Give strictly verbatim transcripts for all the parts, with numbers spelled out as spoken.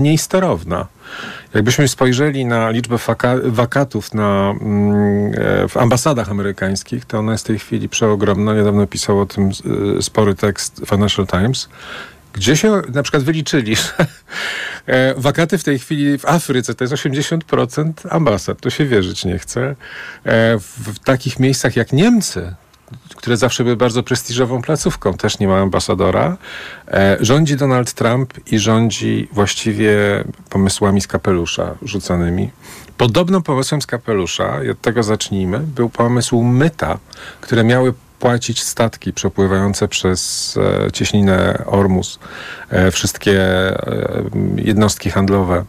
mniej sterowna. Jakbyśmy spojrzeli na liczbę faka- wakatów na, mm, w ambasadach amerykańskich, to ona jest w tej chwili przeogromna. Niedawno pisał o tym y, spory tekst Financial Times, gdzie się na przykład wyliczyli, że e, wakaty w tej chwili w Afryce to jest osiemdziesiąt procent ambasad. To się wierzyć nie chce. E, w, w takich miejscach jak Niemcy, które zawsze były bardzo prestiżową placówką, też nie ma ambasadora. E, rządzi Donald Trump i rządzi właściwie pomysłami z kapelusza rzucanymi. Podobno pomysłem z kapelusza, i od tego zacznijmy, był pomysł myta, które miały płacić statki przepływające przez e, cieśninę Ormus, e, wszystkie e, jednostki handlowe.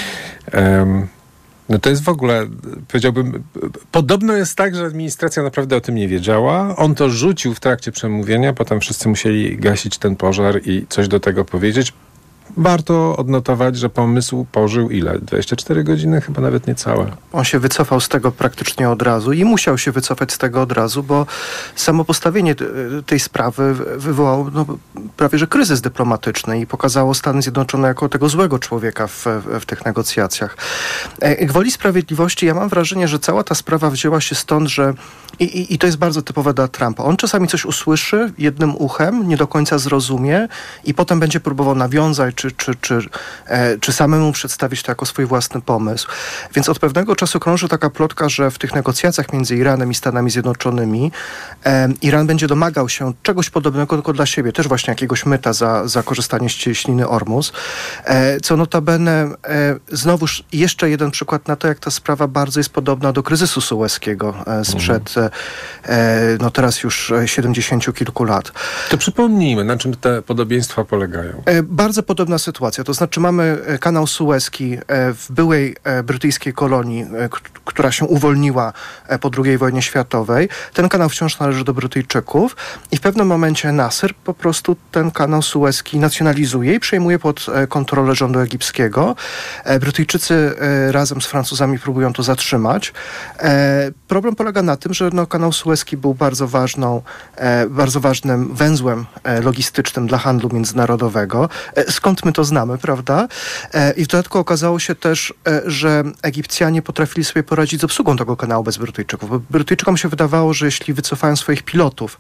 E, no to jest w ogóle, powiedziałbym, podobno jest tak, że administracja naprawdę o tym nie wiedziała. On to rzucił w trakcie przemówienia, potem wszyscy musieli gasić ten pożar i coś do tego powiedzieć. Warto odnotować, że pomysł pożył ile? dwadzieścia cztery godziny? Chyba nawet niecałe. On się wycofał z tego praktycznie od razu i musiał się wycofać z tego od razu, bo samo postawienie tej sprawy wywołało no, prawie że kryzys dyplomatyczny i pokazało Stany Zjednoczone jako tego złego człowieka w, w tych negocjacjach. Gwoli sprawiedliwości, ja mam wrażenie, że cała ta sprawa wzięła się stąd, że i, i, i to jest bardzo typowe dla Trumpa. On czasami coś usłyszy jednym uchem, nie do końca zrozumie i potem będzie próbował nawiązać czy, czy, czy, e, czy samemu przedstawić to jako swój własny pomysł. Więc od pewnego czasu krąży taka plotka, że w tych negocjacjach między Iranem i Stanami Zjednoczonymi e, Iran będzie domagał się czegoś podobnego tylko dla siebie, też właśnie jakiegoś myta za, za korzystanie z cieśniny Ormus. E, co notabene e, znowuż jeszcze jeden przykład na to, jak ta sprawa bardzo jest podobna do kryzysu sueskiego e, sprzed e, no teraz już siedemdziesięciu kilku lat. To przypomnijmy, na czym te podobieństwa polegają. E, bardzo podobna sytuacja. To znaczy mamy kanał Suezki w byłej brytyjskiej kolonii, k- która się uwolniła po drugiej wojnie światowej. Ten kanał wciąż należy do Brytyjczyków i w pewnym momencie Nasser po prostu ten kanał Suezki nacjonalizuje i przejmuje pod kontrolę rządu egipskiego. Brytyjczycy razem z Francuzami próbują to zatrzymać. Problem polega na tym, że no, kanał Suezki był bardzo ważną, bardzo ważnym węzłem logistycznym dla handlu międzynarodowego. Skąd my to znamy, prawda? I w dodatku okazało się też, że Egipcjanie potrafili sobie poradzić z obsługą tego kanału bez Brytyjczyków. Bo Brytyjczykom się wydawało, że jeśli wycofają swoich pilotów,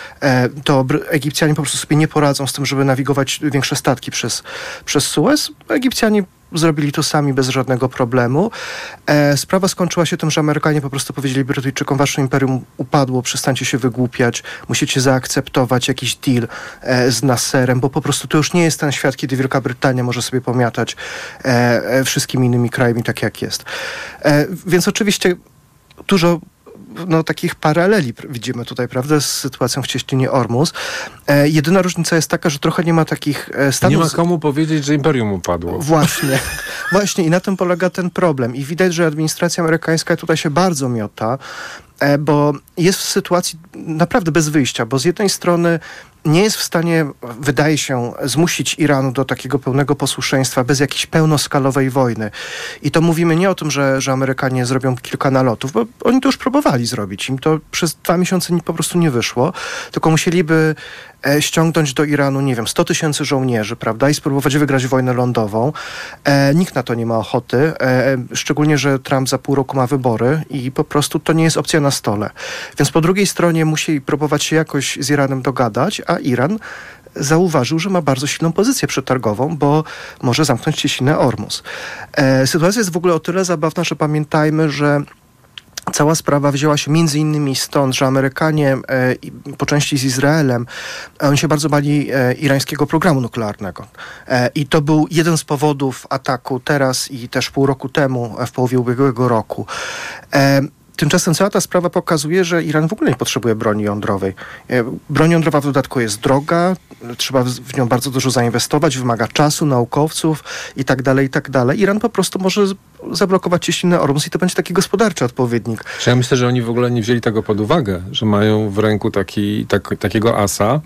to Egipcjanie po prostu sobie nie poradzą z tym, żeby nawigować większe statki przez, przez Suez. Egipcjanie zrobili to sami bez żadnego problemu. E, sprawa skończyła się tym, że Amerykanie po prostu powiedzieli Brytyjczykom, wasze imperium upadło, przestańcie się wygłupiać, musicie zaakceptować jakiś deal e, z Nasserem, bo po prostu to już nie jest ten świat, kiedy Wielka Brytania może sobie pomiatać e, e, wszystkimi innymi krajami tak jak jest. E, więc oczywiście dużo no, takich paraleli widzimy tutaj, prawda, z sytuacją w cieśninie Ormus. E, jedyna różnica jest taka, że trochę nie ma takich e, stanów... Nie ma komu powiedzieć, że imperium upadło. Właśnie. Właśnie i na tym polega ten problem. I widać, że administracja amerykańska tutaj się bardzo miota, e, bo jest w sytuacji naprawdę bez wyjścia, bo z jednej strony nie jest w stanie, wydaje się, zmusić Iranu do takiego pełnego posłuszeństwa bez jakiejś pełnoskalowej wojny. I to mówimy nie o tym, że, że Amerykanie zrobią kilka nalotów, bo oni to już próbowali zrobić. Im to przez dwa miesiące po prostu nie wyszło, tylko musieliby e, ściągnąć do Iranu, nie wiem, sto tysięcy żołnierzy, prawda, i spróbować wygrać wojnę lądową. E, nikt na to nie ma ochoty, e, szczególnie, że Trump za pół roku ma wybory i po prostu to nie jest opcja na stole. Więc po drugiej stronie musi próbować się jakoś z Iranem dogadać, a Iran zauważył, że ma bardzo silną pozycję przetargową, bo może zamknąć cieśninę Ormus. E, sytuacja jest w ogóle o tyle zabawna, że pamiętajmy, że cała sprawa wzięła się między innymi stąd, że Amerykanie e, po części z Izraelem, e, oni się bardzo bali e, irańskiego programu nuklearnego. E, I to był jeden z powodów ataku teraz i też pół roku temu, w połowie ubiegłego roku. E, Tymczasem cała ta sprawa pokazuje, że Iran w ogóle nie potrzebuje broni jądrowej. Broń jądrowa w dodatku jest droga, trzeba w nią bardzo dużo zainwestować, wymaga czasu, naukowców i tak dalej, i tak dalej. Iran po prostu może zablokować cieśninę Ormus i to będzie taki gospodarczy odpowiednik. Ja myślę, że oni w ogóle nie wzięli tego pod uwagę, że mają w ręku taki, tak, takiego asa,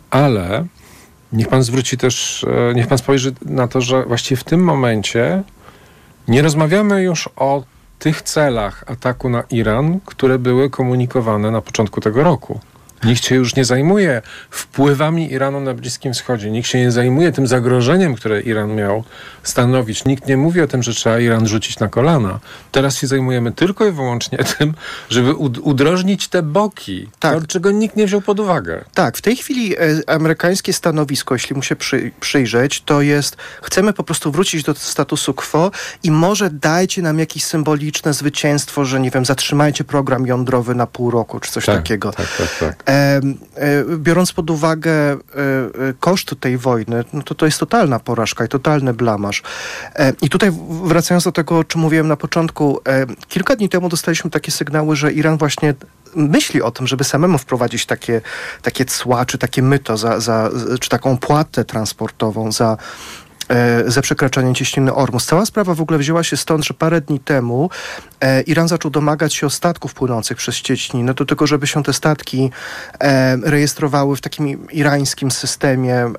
ale niech pan zwróci też, niech pan spojrzy na to, że właściwie w tym momencie nie rozmawiamy już o tych celach ataku na Iran, które były komunikowane na początku tego roku. Nikt się już nie zajmuje wpływami Iranu na Bliskim Wschodzie. Nikt się nie zajmuje tym zagrożeniem, które Iran miał stanowić. Nikt nie mówi o tym, że trzeba Iran rzucić na kolana. Teraz się zajmujemy tylko i wyłącznie tym, żeby udrożnić te boki, tak. to, czego nikt nie wziął pod uwagę. Tak, w tej chwili e, amerykańskie stanowisko, jeśli mu się przy, przyjrzeć, to jest, chcemy po prostu wrócić do statusu quo i może dajcie nam jakieś symboliczne zwycięstwo, że nie wiem, zatrzymajcie program jądrowy na pół roku, czy coś tak, takiego. Tak, tak, tak. E, e, biorąc pod uwagę e, e, koszt tej wojny, no to to jest totalna porażka i totalny blamaż. E, I tutaj wracając do tego, o czym mówiłem na początku, e, kilka dni temu dostaliśmy takie sygnały, że Iran właśnie myśli o tym, żeby samemu wprowadzić takie, takie cła, czy takie myto, za, za, czy taką płatę transportową za za przekraczanie cieśniny Ormus. Cała sprawa w ogóle wzięła się stąd, że parę dni temu e, Iran zaczął domagać się o statków płynących przez cieśninę, do tego, żeby się te statki e, rejestrowały w takim irańskim systemie, e,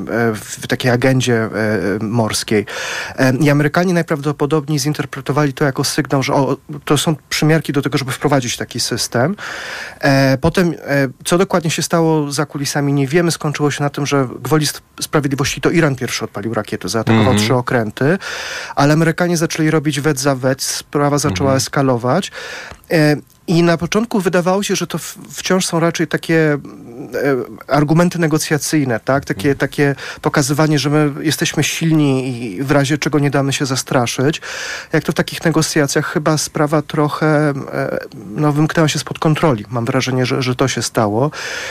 w takiej agendzie e, morskiej. E, I Amerykanie najprawdopodobniej zinterpretowali to jako sygnał, że o, to są przymiarki do tego, żeby wprowadzić taki system. E, potem, e, co dokładnie się stało za kulisami, nie wiemy. Skończyło się na tym, że gwoli sprawiedliwości to Iran pierwszy odpalił rakietę, zaatakował mm-hmm. trzy okręty, ale Amerykanie zaczęli robić wet za wet, sprawa zaczęła mm-hmm. eskalować. E, I na początku wydawało się, że to w, wciąż są raczej takie e, argumenty negocjacyjne, tak? Takie, mm. takie pokazywanie, że my jesteśmy silni i w razie czego nie damy się zastraszyć. Jak to w takich negocjacjach chyba sprawa trochę e, no, wymknęła się spod kontroli. Mam wrażenie, że, że to się stało.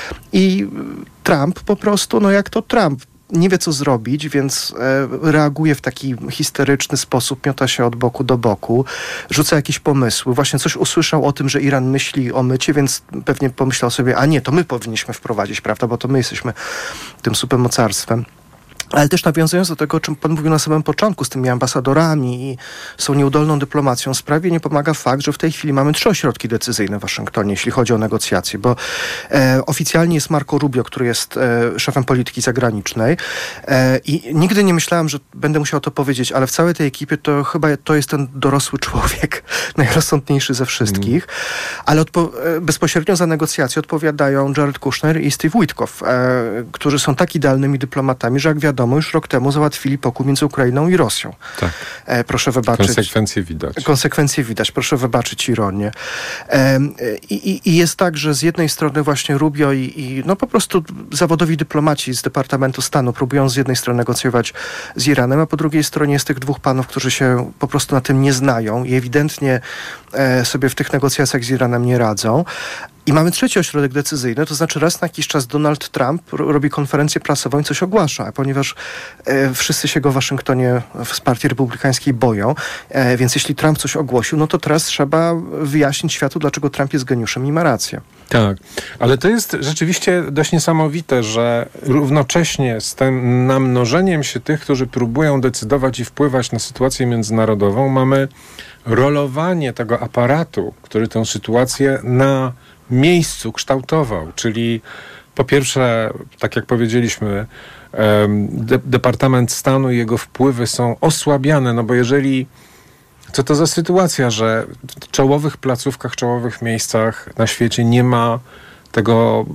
I Trump po prostu, no jak to Trump, nie wie, co zrobić, więc e, reaguje w taki histeryczny sposób, miota się od boku do boku, rzuca jakieś pomysły. Właśnie coś usłyszał o tym, że Iran myśli o mycie, więc pewnie pomyślał sobie, a nie, to my powinniśmy wprowadzić, prawda, bo to my jesteśmy tym supermocarstwem. Ale też nawiązując do tego, o czym pan mówił na samym początku, z tymi ambasadorami i z tą nieudolną dyplomacją, sprawie nie pomaga fakt, że w tej chwili mamy trzy ośrodki decyzyjne w Waszyngtonie, jeśli chodzi o negocjacje, bo e, oficjalnie jest Marco Rubio, który jest e, szefem polityki zagranicznej e, i nigdy nie myślałem, że będę musiał to powiedzieć, ale w całej tej ekipie to chyba to jest ten dorosły człowiek, najrozsądniejszy ze wszystkich, mm. ale odpo- bezpośrednio za negocjacje odpowiadają Jared Kushner i Steve Witkoff, e, którzy są tak idealnymi dyplomatami, że jak wiadomo, już rok temu załatwili pokój między Ukrainą i Rosją. Tak. E, proszę wybaczyć. Konsekwencje widać. Konsekwencje widać. Proszę wybaczyć ironię. E, i, I jest tak, że z jednej strony właśnie Rubio i, i no po prostu zawodowi dyplomaci z Departamentu Stanu próbują z jednej strony negocjować z Iranem, a po drugiej stronie jest tych dwóch panów, którzy się po prostu na tym nie znają i ewidentnie e, sobie w tych negocjacjach z Iranem nie radzą. I mamy trzeci ośrodek decyzyjny, to znaczy raz na jakiś czas Donald Trump robi konferencję prasową i coś ogłasza, ponieważ e, wszyscy się go w Waszyngtonie z partii republikańskiej boją, e, więc jeśli Trump coś ogłosił, no to teraz trzeba wyjaśnić światu, dlaczego Trump jest geniuszem i ma rację. Tak, ale to jest rzeczywiście dość niesamowite, że równocześnie z tym namnożeniem się tych, którzy próbują decydować i wpływać na sytuację międzynarodową, mamy rolowanie tego aparatu, który tę sytuację na miejscu kształtował, czyli po pierwsze, tak jak powiedzieliśmy, de- Departament Stanu i jego wpływy są osłabiane, no bo jeżeli, co to za sytuacja, że w czołowych placówkach, czołowych miejscach na świecie nie ma tego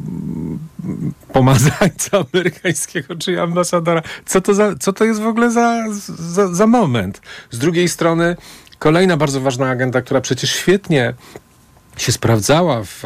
pomazańca amerykańskiego, czy ambasadora. Co to, za, co to jest w ogóle za, za, za moment? Z drugiej strony kolejna bardzo ważna agenda, która przecież świetnie się sprawdzała w,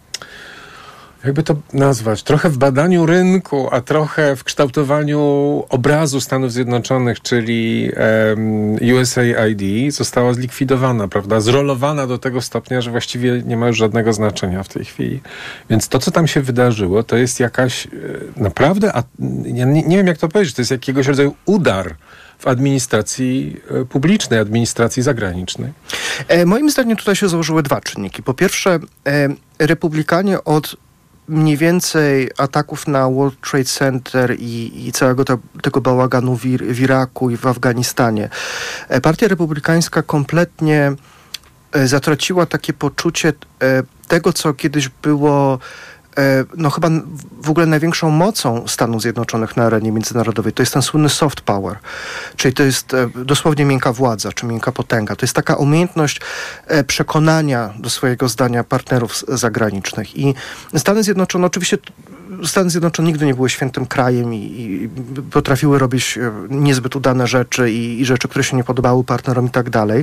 jakby to nazwać, trochę w badaniu rynku, a trochę w kształtowaniu obrazu Stanów Zjednoczonych, czyli um, U S A I D, została zlikwidowana, prawda? Zrolowana do tego stopnia, że właściwie nie ma już żadnego znaczenia w tej chwili. Więc to, co tam się wydarzyło, to jest jakaś naprawdę, a, ja nie, nie wiem jak to powiedzieć, to jest jakiegoś rodzaju udar w administracji publicznej, administracji zagranicznej. E, moim zdaniem tutaj się założyły dwa czynniki. Po pierwsze, e, republikanie od mniej więcej ataków na World Trade Center i, i całego te, tego bałaganu w, w Iraku i w Afganistanie, e, Partia Republikańska kompletnie e, zatraciła takie poczucie e, tego, co kiedyś było no chyba w ogóle największą mocą Stanów Zjednoczonych na arenie międzynarodowej. To jest ten słynny soft power, czyli to jest dosłownie miękka władza, czy miękka potęga. To jest taka umiejętność przekonania do swojego zdania partnerów zagranicznych. I Stany Zjednoczone oczywiście Stany Zjednoczone nigdy nie były świętym krajem i, i potrafiły robić niezbyt udane rzeczy i, i rzeczy, które się nie podobały partnerom i tak dalej.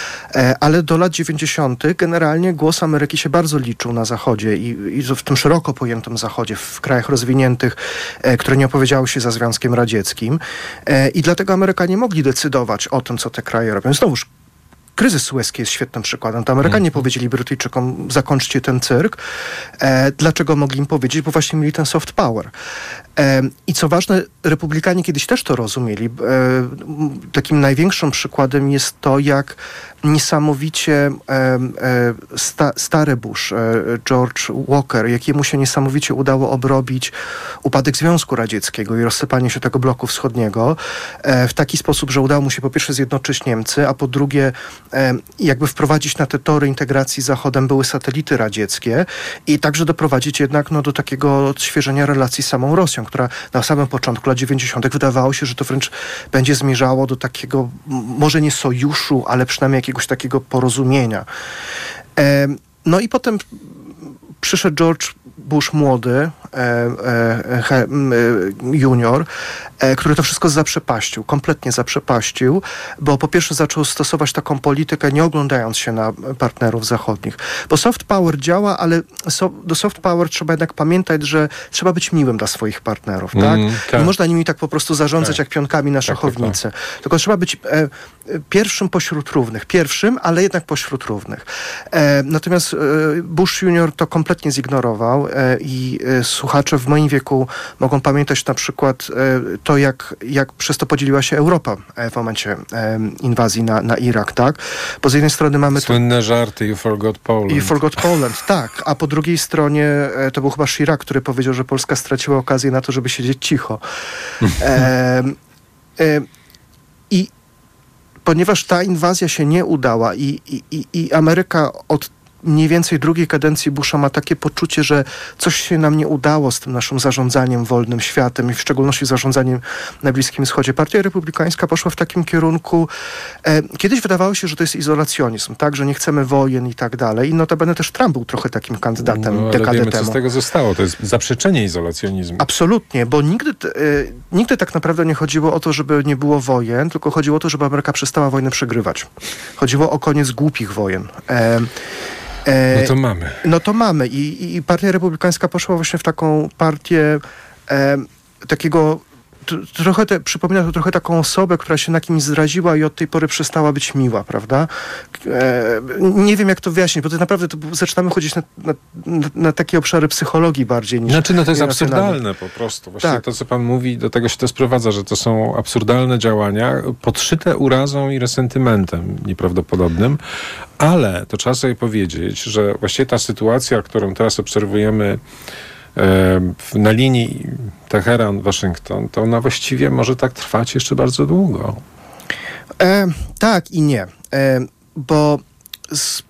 Ale do lat dziewięćdziesiątych generalnie głos Ameryki się bardzo liczył na Zachodzie i, i w tym szeroko pojętym Zachodzie, w krajach rozwiniętych, które nie opowiedziały się za Związkiem Radzieckim. I dlatego Amerykanie mogli decydować o tym, co te kraje robią. Znowuż, kryzys sueski jest świetnym przykładem. To Amerykanie mm. powiedzieli Brytyjczykom, zakończcie ten cyrk. E, dlaczego mogli im powiedzieć? Bo właśnie mieli ten soft power. E, I co ważne, republikanie kiedyś też to rozumieli. E, takim największym przykładem jest to, jak niesamowicie e, e, sta, stary Bush, e, George Walker, jakiemu się niesamowicie udało obrobić upadek Związku Radzieckiego i rozsypanie się tego bloku wschodniego e, w taki sposób, że udało mu się po pierwsze zjednoczyć Niemcy, a po drugie e, jakby wprowadzić na te tory integracji z Zachodem były satelity radzieckie i także doprowadzić jednak no, do takiego odświeżenia relacji z samą Rosją, która na samym początku lat dziewięćdziesiątych wydawało się, że to wręcz będzie zmierzało do takiego, może nie sojuszu, ale przynajmniej jakiegoś takiego porozumienia. E, no i potem przyszedł George Bush młody, e, e, e, junior, e, który to wszystko zaprzepaścił, kompletnie zaprzepaścił, bo po pierwsze zaczął stosować taką politykę, nie oglądając się na partnerów zachodnich. Bo soft power działa, ale so, do soft power trzeba jednak pamiętać, że trzeba być miłym dla swoich partnerów, tak? Mm, tak. Nie można nimi tak po prostu zarządzać tak. jak pionkami na szachownicy. Tak, tak, tak. Tylko trzeba być e, pierwszym pośród równych. Pierwszym, ale jednak pośród równych. E, natomiast e, Bush junior to kompletnie zignorował e, i e, słuchacze w moim wieku mogą pamiętać na przykład e, to, jak, jak przez to podzieliła się Europa e, w momencie e, inwazji na, na Irak, tak? Bo z jednej strony mamy... Słynne to, żarty, you forgot Poland. You forgot Poland, tak. A po drugiej stronie e, to był chyba Chirac, który powiedział, że Polska straciła okazję na to, żeby siedzieć cicho. E, e, I ponieważ ta inwazja się nie udała i, i, i Ameryka od mniej więcej drugiej kadencji Busha ma takie poczucie, że coś się nam nie udało z tym naszym zarządzaniem wolnym światem i w szczególności zarządzaniem na Bliskim Wschodzie. Partia Republikańska poszła w takim kierunku. E, kiedyś wydawało się, że to jest izolacjonizm, tak, że nie chcemy wojen i tak dalej. I notabene też Trump był trochę takim kandydatem no, ale dekadę wiemy, temu. co z tego zostało. To jest zaprzeczenie izolacjonizmu. Absolutnie, bo nigdy, e, nigdy tak naprawdę nie chodziło o to, żeby nie było wojen, tylko chodziło o to, żeby Ameryka przestała wojnę przegrywać. Chodziło o koniec głupich wojen. E, No to mamy. No to mamy. I, i Partia Republikańska poszła właśnie w taką partię e, takiego, t, trochę te, przypomina to trochę taką osobę, która się na kimś zraziła i od tej pory przestała być miła, prawda? E, nie wiem, jak to wyjaśnić, bo to naprawdę to zaczynamy chodzić na, na, na takie obszary psychologii bardziej niż... Znaczy, no to jest absurdalne po prostu. Właśnie tak. To, co pan mówi, do tego się to sprowadza, że to są absurdalne działania, podszyte urazą i resentymentem nieprawdopodobnym. Ale to trzeba sobie powiedzieć, że właściwie ta sytuacja, którą teraz obserwujemy e, na linii Teheran-Waszyngton, to ona właściwie może tak trwać jeszcze bardzo długo. E, tak i nie. E, bo z,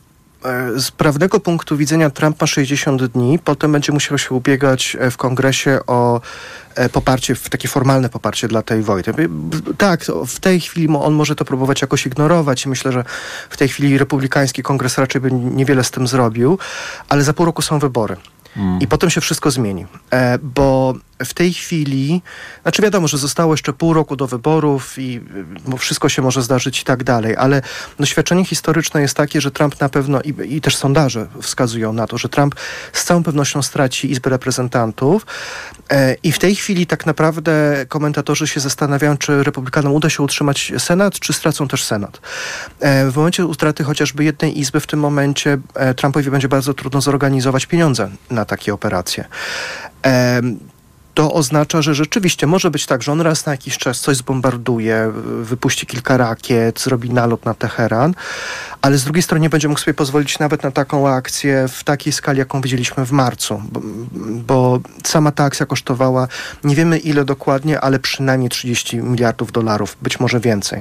e, z prawnego punktu widzenia Trump ma sześćdziesiąt dni, potem będzie musiał się ubiegać w Kongresie o poparcie, takie formalne poparcie dla tej wojny. Tak, w tej chwili on może to próbować jakoś ignorować i myślę, że w tej chwili republikański kongres raczej by niewiele z tym zrobił, ale za pół roku są wybory. Mm. I potem się wszystko zmieni. E, bo w tej chwili, znaczy wiadomo, że zostało jeszcze pół roku do wyborów i bo wszystko się może zdarzyć i tak dalej, ale doświadczenie historyczne jest takie, że Trump na pewno, i, i też sondaże wskazują na to, że Trump z całą pewnością straci Izbę Reprezentantów e, i w tej chwili tak naprawdę komentatorzy się zastanawiają, czy republikanom uda się utrzymać Senat, czy stracą też Senat. E, w momencie utraty chociażby jednej izby w tym momencie e, Trumpowi będzie bardzo trudno zorganizować pieniądze na takie operacje. E, To oznacza, że rzeczywiście może być tak, że on raz na jakiś czas coś zbombarduje, wypuści kilka rakiet, zrobi nalot na Teheran, ale z drugiej strony nie będzie mógł sobie pozwolić nawet na taką akcję w takiej skali, jaką widzieliśmy w marcu, bo, bo sama ta akcja kosztowała, nie wiemy ile dokładnie, ale przynajmniej trzydzieści miliardów dolarów, być może więcej.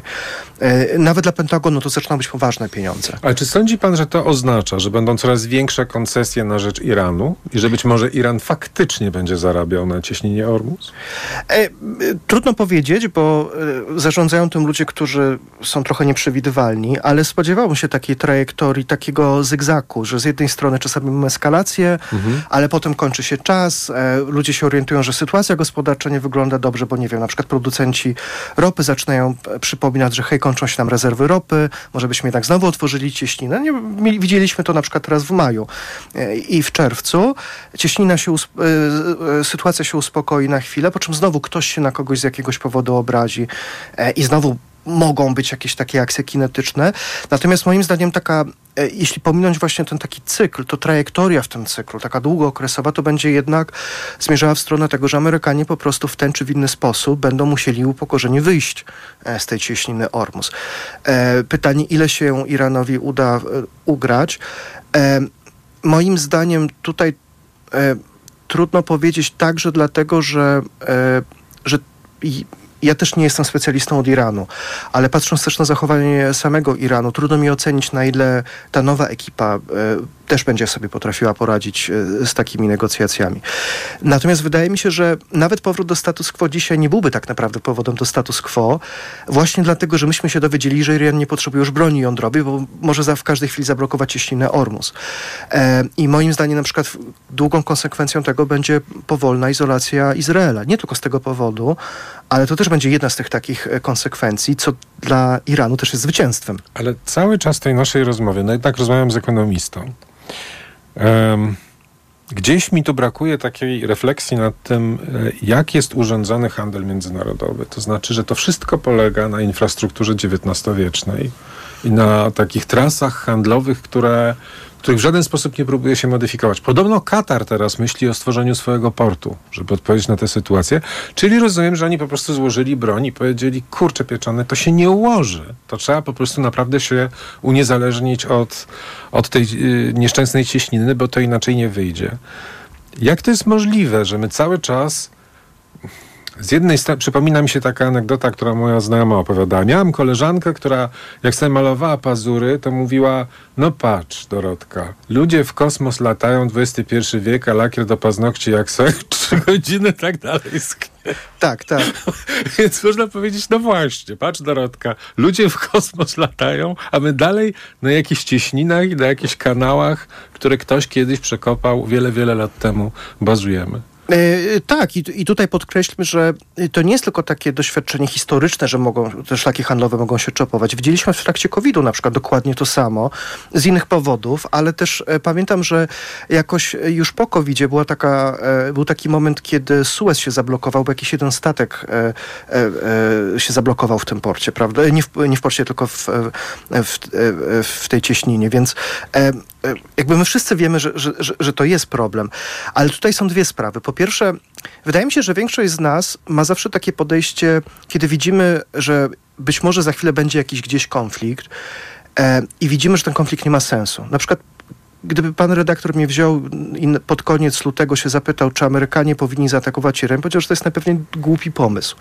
Nawet dla Pentagonu to zaczną być poważne pieniądze. Ale czy sądzi pan, że to oznacza, że będą coraz większe koncesje na rzecz Iranu i że być może Iran faktycznie będzie zarabiał na cieśninie Ormus? E, trudno powiedzieć, bo e, zarządzają tym ludzie, którzy są trochę nieprzewidywalni, ale spodziewałem się takiej trajektorii, takiego zygzaku, że z jednej strony czasami mamy eskalację, mhm. ale potem kończy się czas, e, ludzie się orientują, że sytuacja gospodarcza nie wygląda dobrze, bo nie wiem, na przykład producenci ropy zaczynają przypominać, że hej, kończą się nam rezerwy ropy, może byśmy jednak znowu otworzyli cieśninę. Nie, widzieliśmy to na przykład teraz w maju e, i w czerwcu. Cieśnina się, usp- e, e, sytuacja się uspokoi na chwilę, po czym znowu ktoś się na kogoś z jakiegoś powodu obrazi e, i znowu mogą być jakieś takie akcje kinetyczne. Natomiast moim zdaniem taka, e, jeśli pominąć właśnie ten taki cykl, to trajektoria w tym cyklu, taka długookresowa, to będzie jednak zmierzała w stronę tego, że Amerykanie po prostu w ten czy w inny sposób będą musieli upokorzeni wyjść e, z tej cieśniny Ormus. E, pytanie, ile się Iranowi uda e, ugrać. E, moim zdaniem tutaj e, trudno powiedzieć także dlatego, że, e, że i, ja też nie jestem specjalistą od Iranu, ale patrząc też na zachowanie samego Iranu, trudno mi ocenić, na ile ta nowa ekipa e, też będzie sobie potrafiła poradzić e, z takimi negocjacjami. Natomiast wydaje mi się, że nawet powrót do status quo dzisiaj nie byłby tak naprawdę powodem do status quo, właśnie dlatego, że myśmy się dowiedzieli, że Iran nie potrzebuje już broni jądrowej, bo może za, w każdej chwili zablokować cieśninę Ormus. E, I moim zdaniem na przykład długą konsekwencją tego będzie powolna izolacja Izraela. Nie tylko z tego powodu, ale to też będzie jedna z tych takich konsekwencji, co dla Iranu też jest zwycięstwem. Ale cały czas tej naszej rozmowy, no jednak rozmawiam z ekonomistą, um, gdzieś mi tu brakuje takiej refleksji nad tym, jak jest urządzony handel międzynarodowy. To znaczy, że to wszystko polega na infrastrukturze dziewiętnastowiecznej i na takich trasach handlowych, które których w żaden sposób nie próbuje się modyfikować. Podobno Katar teraz myśli o stworzeniu swojego portu, żeby odpowiedzieć na tę sytuację. Czyli rozumiem, że oni po prostu złożyli broń i powiedzieli, kurczę pieczone, to się nie ułoży. To trzeba po prostu naprawdę się uniezależnić od, od tej y, nieszczęsnej cieśniny, bo to inaczej nie wyjdzie. Jak to jest możliwe, że my cały czas... Z jednej strony przypomina mi się taka anegdota, która moja znajoma opowiadała. Miałam koleżankę, która jak sobie malowała pazury, to mówiła, no patrz Dorotka, ludzie w kosmos latają, dwudziesty pierwszy wiek, a lakier do paznokci jak sobie trzy godziny tak dalej sknie. Tak, tak. Więc można powiedzieć, no właśnie, patrz Dorotka, ludzie w kosmos latają, a my dalej na jakichś cieśninach i na jakichś kanałach, które ktoś kiedyś przekopał wiele, wiele lat temu, bazujemy. Yy, tak, i, i tutaj podkreślmy, że to nie jest tylko takie doświadczenie historyczne, że mogą, te szlaki handlowe mogą się czopować. Widzieliśmy w trakcie kowida na przykład dokładnie to samo, z innych powodów, ale też e, pamiętam, że jakoś już po kowidzie była taka, e, był taki moment, kiedy Suez się zablokował, bo jakiś jeden statek e, e, się zablokował w tym porcie, prawda? Nie w, nie w porcie, tylko w, w, w tej cieśninie, więc e, jakby my wszyscy wiemy, że, że, że, że to jest problem, ale tutaj są dwie sprawy. Po pierwsze, wydaje mi się, że większość z nas ma zawsze takie podejście, kiedy widzimy, że być może za chwilę będzie jakiś gdzieś konflikt e, i widzimy, że ten konflikt nie ma sensu. Na przykład, gdyby pan redaktor mnie wziął i pod koniec lutego się zapytał, czy Amerykanie powinni zaatakować Iran, powiedział, że to jest najpewniej głupi pomysł.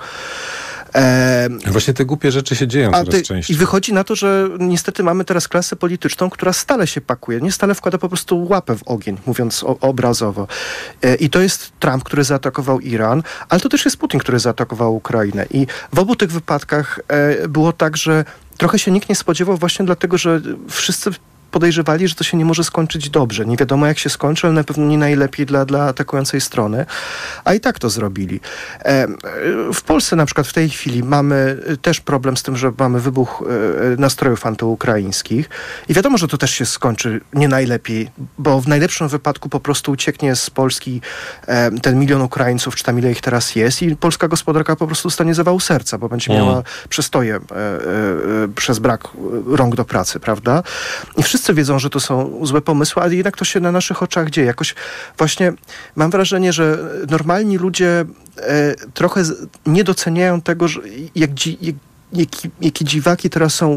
E, Właśnie te głupie rzeczy się dzieją coraz ty, częściej. I wychodzi na to, że niestety mamy teraz klasę polityczną, która stale się pakuje, nie stale wkłada po prostu łapę w ogień, mówiąc o, obrazowo. E, I to jest Trump, który zaatakował Iran, ale to też jest Putin, który zaatakował Ukrainę. I w obu tych wypadkach e, było tak, że trochę się nikt nie spodziewał właśnie dlatego, że wszyscy podejrzewali, że to się nie może skończyć dobrze. Nie wiadomo, jak się skończy, ale na pewno nie najlepiej dla, dla atakującej strony. A i tak to zrobili. E, w Polsce na przykład w tej chwili mamy też problem z tym, że mamy wybuch e, nastrojów antyukraińskich. I wiadomo, że to też się skończy nie najlepiej, bo w najlepszym wypadku po prostu ucieknie z Polski e, ten milion Ukraińców, czy tam ile ich teraz jest, i polska gospodarka po prostu stanie zawału serca, bo będzie miała mm. przestoje e, e, przez brak rąk do pracy, prawda? I wszyscy Wszyscy wiedzą, że to są złe pomysły, ale jednak to się na naszych oczach dzieje. Jakoś właśnie mam wrażenie, że normalni ludzie e, trochę z, nie doceniają tego, że jak, dzi, jak, jaki, jakie dziwaki teraz są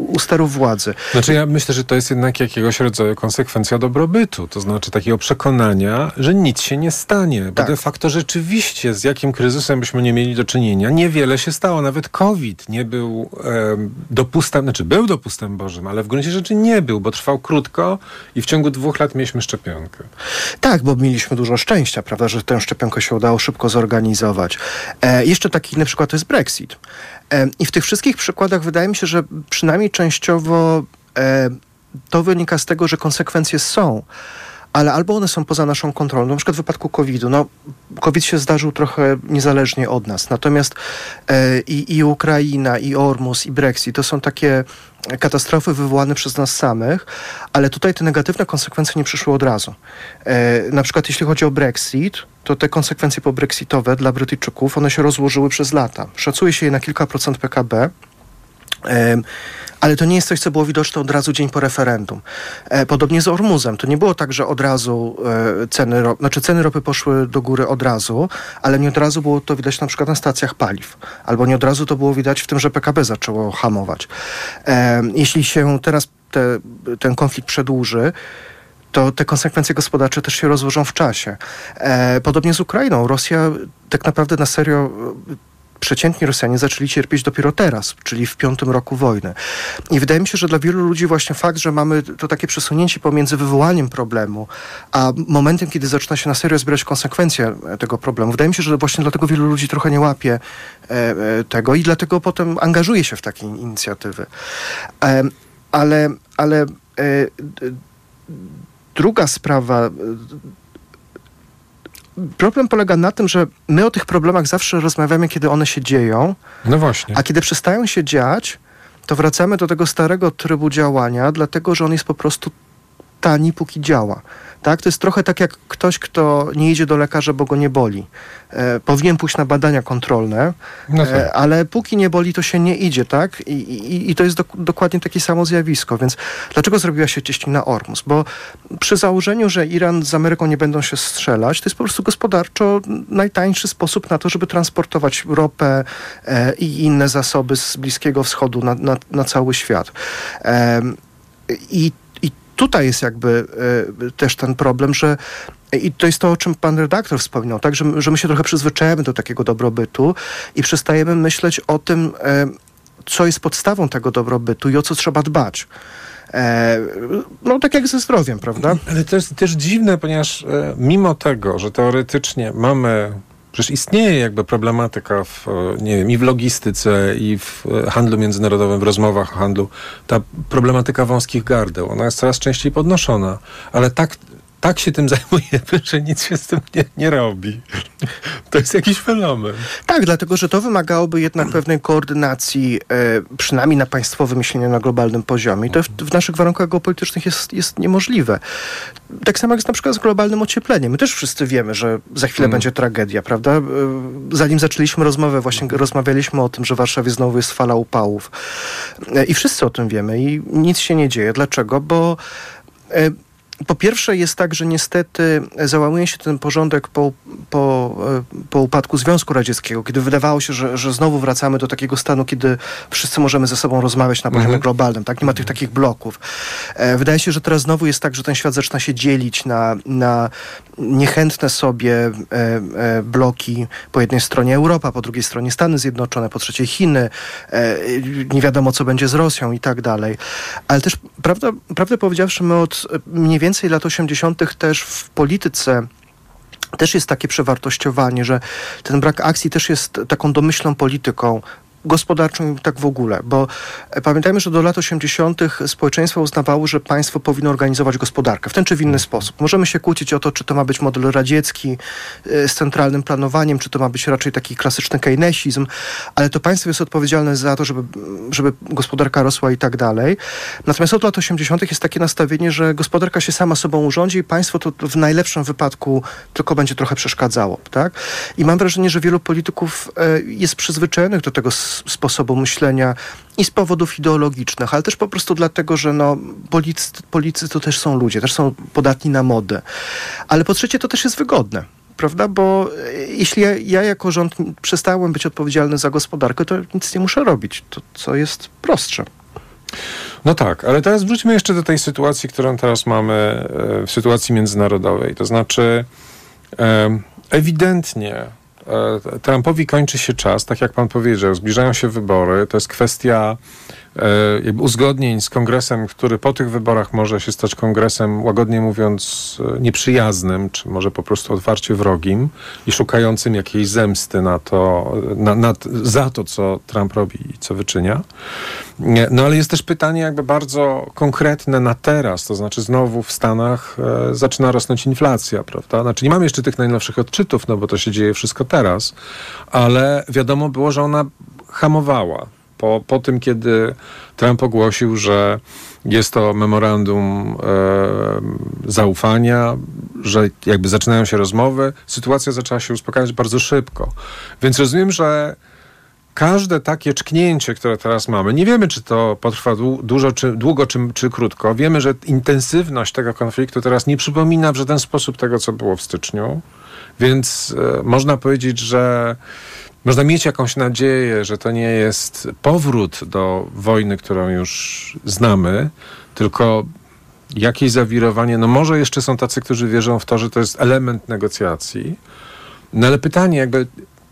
u steru władzy. Znaczy ja myślę, że to jest jednak jakiegoś rodzaju konsekwencja dobrobytu, to znaczy takiego przekonania, że nic się nie stanie, bo tak. de facto rzeczywiście z jakim kryzysem byśmy nie mieli do czynienia, niewiele się stało, nawet COVID nie był e, dopustem, znaczy był dopustem Bożym, ale w gruncie rzeczy nie był, bo trwał krótko i w ciągu dwóch lat mieliśmy szczepionkę. Tak, bo mieliśmy dużo szczęścia, prawda, że tę szczepionkę się udało szybko zorganizować. E, jeszcze taki inny przykład to jest Brexit. E, I w tych wszystkich przykładach wydaje mi się, że przynajmniej częściowo e, to wynika z tego, że konsekwencje są, ale albo one są poza naszą kontrolą. Na przykład w wypadku kowida. No, COVID się zdarzył trochę niezależnie od nas. Natomiast e, i, i Ukraina, i Ormus, i Brexit to są takie katastrofy wywołane przez nas samych, ale tutaj te negatywne konsekwencje nie przyszły od razu. E, na przykład jeśli chodzi o Brexit, to te konsekwencje pobrexitowe dla Brytyjczyków, one się rozłożyły przez lata. Szacuje się je na kilka procent P K B. E, ale to nie jest coś, co było widoczne od razu dzień po referendum. E, podobnie z Ormuzem. To nie było tak, że od razu e, ceny ropy, znaczy ceny ropy poszły do góry od razu, ale nie od razu było to widać na przykład na stacjach paliw. Albo nie od razu to było widać w tym, że P K B zaczęło hamować. E, jeśli się teraz te, ten konflikt przedłuży, to te konsekwencje gospodarcze też się rozłożą w czasie. E, podobnie z Ukrainą. Rosja tak naprawdę na serio... Przeciętni Rosjanie zaczęli cierpieć dopiero teraz, czyli w piątym roku wojny. I wydaje mi się, że dla wielu ludzi właśnie fakt, że mamy to takie przesunięcie pomiędzy wywołaniem problemu, a momentem, kiedy zaczyna się na serio zbierać konsekwencje tego problemu. Wydaje mi się, że właśnie dlatego wielu ludzi trochę nie łapie e, e, tego i dlatego potem angażuje się w takie inicjatywy. E, ale ale e, druga sprawa... Problem polega na tym, że my o tych problemach zawsze rozmawiamy, kiedy one się dzieją. No właśnie. A kiedy przestają się dziać, to wracamy do tego starego trybu działania, dlatego że on jest po prostu tani, póki działa. Tak? To jest trochę tak jak ktoś, kto nie idzie do lekarza, bo go nie boli. E, powinien pójść na badania kontrolne, no tak. e, ale póki nie boli, to się nie idzie, tak? I, i, i to jest do, dokładnie takie samo zjawisko. Więc dlaczego zrobiła się cieśnina Ormus? Bo przy założeniu, że Iran z Ameryką nie będą się strzelać, to jest po prostu gospodarczo najtańszy sposób na to, żeby transportować ropę e, i inne zasoby z Bliskiego Wschodu na, na, na cały świat. E, I Tutaj jest jakby y, też ten problem, że i to jest to, o czym pan redaktor wspominał, tak, że, że my się trochę przyzwyczajamy do takiego dobrobytu i przestajemy myśleć o tym, y, co jest podstawą tego dobrobytu i o co trzeba dbać. E, no tak jak ze zdrowiem, prawda? Ale to jest też dziwne, ponieważ e, mimo tego, że teoretycznie mamy... Przecież istnieje jakby problematyka w, nie wiem, i w logistyce, i w handlu międzynarodowym, w rozmowach o handlu. Ta problematyka wąskich gardeł, ona jest coraz częściej podnoszona, ale tak, tak się tym zajmujemy, że nic się z tym nie, nie robi. To jest jakiś fenomen. Tak, dlatego, że to wymagałoby jednak pewnej koordynacji, e, przynajmniej na państwowym myśleniu na globalnym poziomie. I to w, w naszych warunkach geopolitycznych jest, jest niemożliwe. Tak samo jak na przykład z globalnym ociepleniem. My też wszyscy wiemy, że za chwilę hmm. będzie tragedia, prawda? E, zanim zaczęliśmy rozmowę, właśnie rozmawialiśmy o tym, że w Warszawie znowu jest fala upałów. E, I wszyscy o tym wiemy i nic się nie dzieje. Dlaczego? Bo e, po pierwsze jest tak, że niestety załamuje się ten porządek po, po, po upadku Związku Radzieckiego, kiedy wydawało się, że, że znowu wracamy do takiego stanu, kiedy wszyscy możemy ze sobą rozmawiać na poziomie mhm. globalnym, tak? Nie ma tych takich bloków. E, wydaje się, że teraz znowu jest tak, że ten świat zaczyna się dzielić na, na niechętne sobie e, e, bloki. Po jednej stronie Europa, po drugiej stronie Stany Zjednoczone, po trzeciej Chiny. E, nie wiadomo, co będzie z Rosją i tak dalej. Ale też, prawda, prawdę powiedziawszy, my od mniej więcej więcej lat osiemdziesiątych też w polityce też jest takie przewartościowanie, że ten brak akcji też jest taką domyślną polityką gospodarczą i tak w ogóle, bo pamiętajmy, że do lat osiemdziesiątych społeczeństwo uznawało, że państwo powinno organizować gospodarkę w ten czy w inny sposób. Możemy się kłócić o to, czy to ma być model radziecki z centralnym planowaniem, czy to ma być raczej taki klasyczny keynesizm, ale to państwo jest odpowiedzialne za to, żeby, żeby gospodarka rosła i tak dalej. Natomiast od lat osiemdziesiątych jest takie nastawienie, że gospodarka się sama sobą urządzi i państwo to w najlepszym wypadku tylko będzie trochę przeszkadzało, tak? I mam wrażenie, że wielu polityków jest przyzwyczajonych do tego sposobu myślenia i z powodów ideologicznych, ale też po prostu dlatego, że no, policy, policy to też są ludzie, też są podatni na modę. Ale po trzecie to też jest wygodne, prawda? Bo jeśli ja, ja jako rząd przestałem być odpowiedzialny za gospodarkę, to nic nie muszę robić, to co jest prostsze. No tak, ale teraz wróćmy jeszcze do tej sytuacji, którą teraz mamy, w sytuacji międzynarodowej. To znaczy ewidentnie Trumpowi kończy się czas, tak jak pan powiedział, zbliżają się wybory, to jest kwestia jakby uzgodnień z kongresem, który po tych wyborach może się stać kongresem, łagodnie mówiąc, nieprzyjaznym, czy może po prostu otwarcie wrogim i szukającym jakiejś zemsty na to, na, na, za to, co Trump robi i co wyczynia. No ale jest też pytanie jakby bardzo konkretne na teraz, to znaczy znowu w Stanach e, zaczyna rosnąć inflacja, prawda? Znaczy nie mamy jeszcze tych najnowszych odczytów, no bo to się dzieje wszystko teraz, ale wiadomo było, że ona hamowała. Po, po tym, kiedy Trump ogłosił, że jest to memorandum e, zaufania, że jakby zaczynają się rozmowy, sytuacja zaczęła się uspokajać bardzo szybko. Więc rozumiem, że każde takie czknięcie, które teraz mamy, nie wiemy, czy to potrwa dużo, czy, długo, czy, czy krótko. Wiemy, że intensywność tego konfliktu teraz nie przypomina w żaden sposób tego, co było w styczniu. Więc e, można powiedzieć, że można mieć jakąś nadzieję, że to nie jest powrót do wojny, którą już znamy, tylko jakieś zawirowanie. No może jeszcze są tacy, którzy wierzą w to, że to jest element negocjacji. No ale pytanie jakby,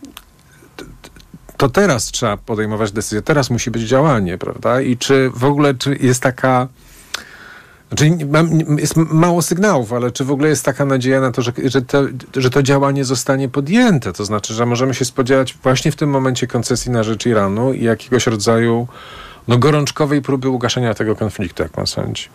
to teraz trzeba podejmować decyzję, teraz musi być działanie, prawda? I czy w ogóle czy jest taka... Znaczy, jest mało sygnałów, ale czy w ogóle jest taka nadzieja na to, że, że, to, że to działanie zostanie podjęte? To znaczy, że możemy się spodziewać właśnie w tym momencie koncesji na rzecz Iranu i jakiegoś rodzaju no, gorączkowej próby ugaszenia tego konfliktu, jak pan sądzi?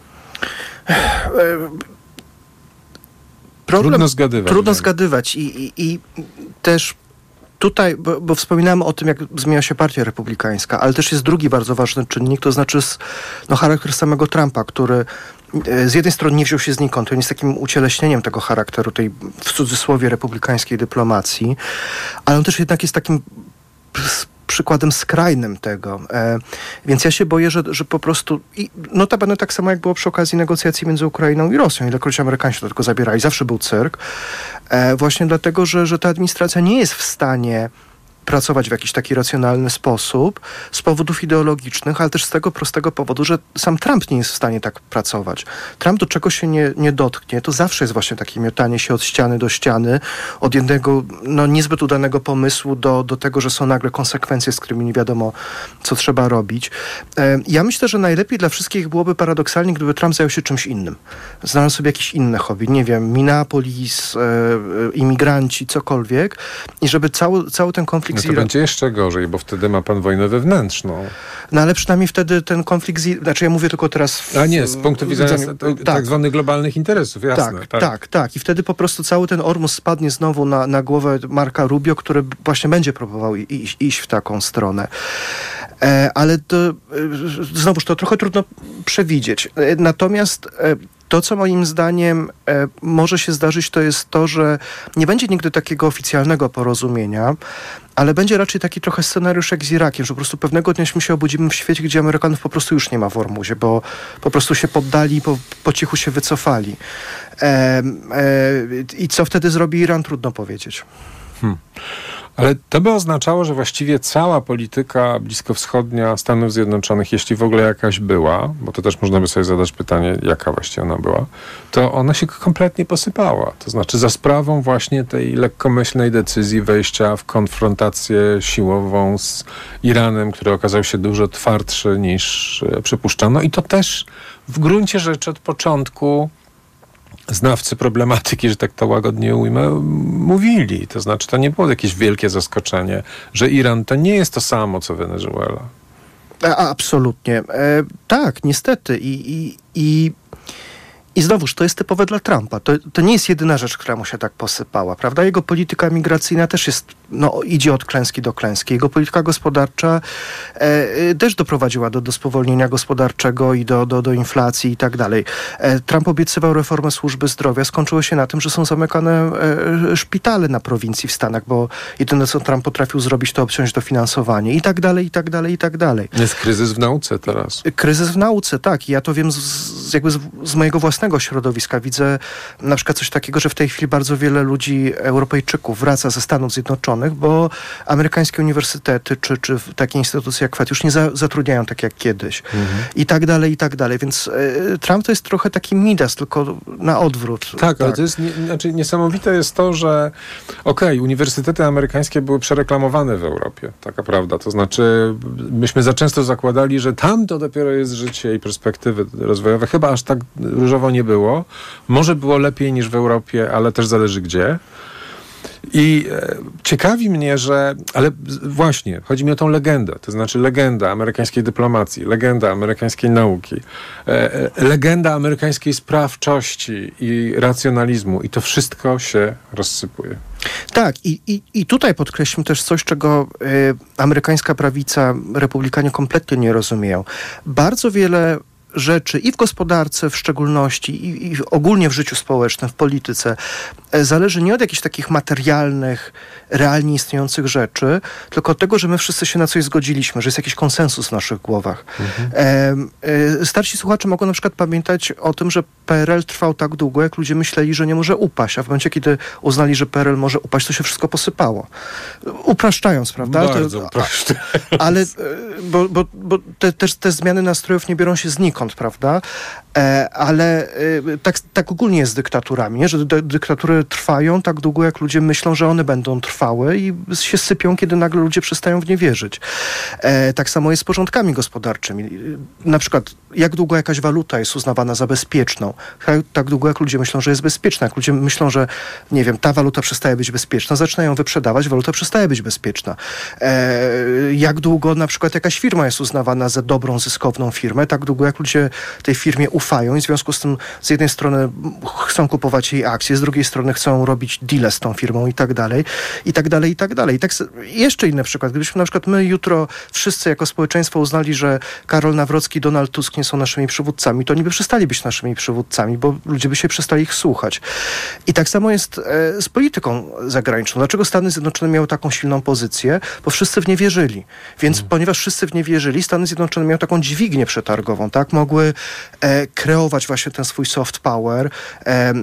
Problem, trudno zgadywać. Trudno zgadywać i, i, i też tutaj, bo, bo wspominałem o tym, jak zmienia się partia republikańska, ale też jest drugi bardzo ważny czynnik, to znaczy no, charakter samego Trumpa, który z jednej strony nie wziął się znikąd, on jest takim ucieleśnieniem tego charakteru, tej w cudzysłowie republikańskiej dyplomacji, ale on też jednak jest takim przykładem skrajnym tego. E, więc ja się boję, że, że po prostu i notabene tak samo jak było przy okazji negocjacji między Ukrainą i Rosją, ilekroć Amerykanie się do tego zabierali, zawsze był cyrk, e, właśnie dlatego, że, że ta administracja nie jest w stanie pracować w jakiś taki racjonalny sposób z powodów ideologicznych, ale też z tego prostego powodu, że sam Trump nie jest w stanie tak pracować. Trump do czego się nie, nie dotknie, to zawsze jest właśnie takie miotanie się od ściany do ściany, od jednego no, niezbyt udanego pomysłu do, do tego, że są nagle konsekwencje, z którymi nie wiadomo, co trzeba robić. E, ja myślę, że najlepiej dla wszystkich byłoby paradoksalnie, gdyby Trump zajął się czymś innym. Znalazł sobie jakieś inne hobby, nie wiem, Minneapolis, e, imigranci, cokolwiek i żeby cały, cały ten konflikt No to będzie jeszcze gorzej, bo wtedy ma pan wojnę wewnętrzną. No ale przynajmniej wtedy ten konflikt, z... znaczy ja mówię tylko teraz... W... A nie, z punktu widzenia tak, tak zwanych globalnych interesów, jasne. Tak, tak, tak, tak. I wtedy po prostu cały ten ormus spadnie znowu na, na głowę Marka Rubio, który właśnie będzie próbował iść, iść w taką stronę. E, ale to, e, znowuż to trochę trudno przewidzieć. E, natomiast... E, To, co moim zdaniem e, może się zdarzyć, to jest to, że nie będzie nigdy takiego oficjalnego porozumienia, ale będzie raczej taki trochę scenariusz jak z Irakiem, że po prostu pewnego dnia my się obudzimy w świecie, gdzie Amerykanów po prostu już nie ma w Ormuzie, bo po prostu się poddali, po, po cichu się wycofali. E, e, I co wtedy zrobi Iran, trudno powiedzieć. Hmm. Ale to by oznaczało, że właściwie cała polityka bliskowschodnia Stanów Zjednoczonych, jeśli w ogóle jakaś była, bo to też można by sobie zadać pytanie, jaka właściwie ona była, to ona się kompletnie posypała. To znaczy za sprawą właśnie tej lekkomyślnej decyzji wejścia w konfrontację siłową z Iranem, który okazał się dużo twardszy niż przypuszczano. I to też w gruncie rzeczy od początku znawcy problematyki, że tak to łagodnie ujmę, mówili. To znaczy, to nie było jakieś wielkie zaskoczenie, że Iran to nie jest to samo, co Wenezuela. A, absolutnie. E, tak, niestety. I, i, i, I znowuż, to jest typowe dla Trumpa. To, to nie jest jedyna rzecz, która mu się tak posypała, prawda? Jego polityka migracyjna też jest, no, idzie od klęski do klęski. Jego polityka gospodarcza e, też doprowadziła do, do spowolnienia gospodarczego i do, do, do inflacji i tak dalej. E, Trump obiecywał reformę służby zdrowia. Skończyło się na tym, że są zamykane e, szpitale na prowincji w Stanach, bo jedyne, co Trump potrafił zrobić, to obciąć dofinansowanie i tak dalej, i tak dalej, i tak dalej. Jest kryzys w nauce teraz. Kryzys w nauce, tak. Ja to wiem z, jakby z, z mojego własnego środowiska widzę na przykład coś takiego, że w tej chwili bardzo wiele ludzi, Europejczyków wraca ze Stanów Zjednoczonych, bo amerykańskie uniwersytety czy, czy takie instytucje jak F E T już nie za, zatrudniają tak jak kiedyś. Mhm. I tak dalej, i tak dalej. Więc y, Trump to jest trochę taki Midas, tylko na odwrót. Tak, tak. Ale to jest, nie, znaczy niesamowite jest to, że okej, okay, uniwersytety amerykańskie były przereklamowane w Europie, taka prawda. To znaczy, myśmy za często zakładali, że tam to dopiero jest życie i perspektywy rozwojowe. Chyba aż tak różowo nie było. Może było lepiej niż w Europie, ale też zależy gdzie. I e, ciekawi mnie, że... Ale właśnie, chodzi mi o tą legendę. To znaczy legenda amerykańskiej dyplomacji, legenda amerykańskiej nauki, e, e, legenda amerykańskiej sprawczości i racjonalizmu. I to wszystko się rozsypuje. Tak, i, i, i tutaj podkreślmy też coś, czego y, amerykańska prawica, republikanie kompletnie nie rozumieją. Bardzo wiele rzeczy i w gospodarce w szczególności i, i ogólnie w życiu społecznym, w polityce zależy nie od jakichś takich materialnych, realnie istniejących rzeczy, tylko od tego, że my wszyscy się na coś zgodziliśmy, że jest jakiś konsensus w naszych głowach. Mhm. E, e, starsi słuchacze mogą na przykład pamiętać o tym, że P R L trwał tak długo, jak ludzie myśleli, że nie może upaść, a w momencie, kiedy uznali, że P R L może upaść, to się wszystko posypało. Upraszczając, prawda? Bardzo to, upraszczając. Ale bo, bo, bo te, te, te zmiany nastrojów nie biorą się znikąd, prawda? E, ale e, tak, tak ogólnie jest z dyktaturami, nie? Że dy, dyktatury trwają tak długo, jak ludzie myślą, że one będą trwały i się sypią, kiedy nagle ludzie przestają w nie wierzyć. E, tak samo jest z porządkami gospodarczymi. Na przykład, jak długo jakaś waluta jest uznawana za bezpieczną? Tak długo, jak ludzie myślą, że jest bezpieczna. Jak ludzie myślą, że, nie wiem, ta waluta przestaje być bezpieczna, zaczynają ją wyprzedawać, waluta przestaje być bezpieczna. E, jak długo na przykład jakaś firma jest uznawana za dobrą, zyskowną firmę, tak długo, jak ludzie tej firmie ufają i w związku z tym z jednej strony chcą kupować jej akcje, z drugiej strony chcą robić deale z tą firmą i tak dalej, i tak dalej, i tak dalej. I tak jeszcze inny przykład. Gdybyśmy na przykład my jutro wszyscy jako społeczeństwo uznali, że Karol Nawrocki i Donald Tusk nie są naszymi przywódcami, to oni by przestali być naszymi przywódcami, bo ludzie by się przestali ich słuchać. I tak samo jest e, z polityką zagraniczną. Dlaczego Stany Zjednoczone miały taką silną pozycję? Bo wszyscy w nie wierzyli. Więc hmm. ponieważ wszyscy w nie wierzyli, Stany Zjednoczone miały taką dźwignię przetargową, tak? Mogły e, kreować właśnie ten swój soft power, e, e,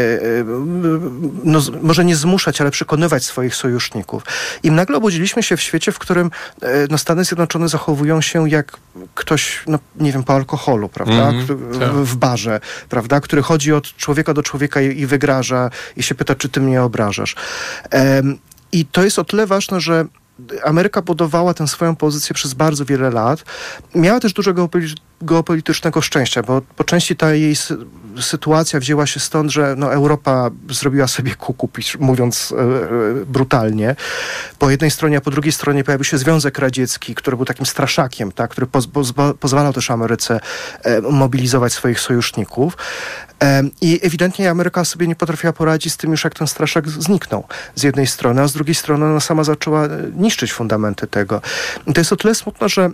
no, może nie zmuszać, ale przekonywać swoich sojuszników. I nagle obudziliśmy się w świecie, w którym e, no, Stany Zjednoczone zachowują się jak ktoś, no nie wiem, po alkoholu, prawda? Mm-hmm, w, tak. w barze, prawda? Który chodzi od człowieka do człowieka i, i wygraża i się pyta, czy ty mnie obrażasz. E, I to jest o tyle ważne, że Ameryka budowała tę swoją pozycję przez bardzo wiele lat. Miała też dużo geopoli- geopolitycznego szczęścia, bo po części ta jej sy- sytuacja wzięła się stąd, że no, Europa zrobiła sobie kuku, mówiąc e, e, brutalnie. Po jednej stronie, a po drugiej stronie pojawił się Związek Radziecki, który był takim straszakiem, tak, który poz- poz- pozwalał też Ameryce e, mobilizować swoich sojuszników. E, I ewidentnie Ameryka sobie nie potrafiła poradzić z tym już, jak ten straszak zniknął z jednej strony, a z drugiej strony ona sama zaczęła niszczyć fundamenty tego. I to jest o tyle smutno, że